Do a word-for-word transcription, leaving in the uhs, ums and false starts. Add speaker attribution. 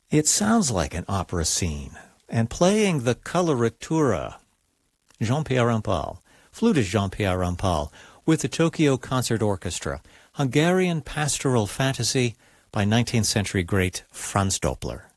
Speaker 1: It sounds like an opera scene. And playing the coloratura, Jean-Pierre Rampal, flutist Jean-Pierre Rampal, with the Tokyo Concert Orchestra, Hungarian pastoral fantasy by nineteenth century great Franz Doppler.